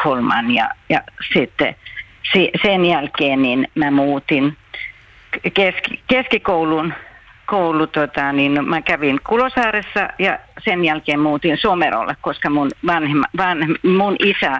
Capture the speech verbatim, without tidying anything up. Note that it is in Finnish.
Tukholman ja, ja sitten sen jälkeen niin mä muutin keski, keskikoulun koulu, tota, niin mä kävin Kulosaaressa ja sen jälkeen muutin Somerolle, koska mun, vanhemma, vanhem, mun isä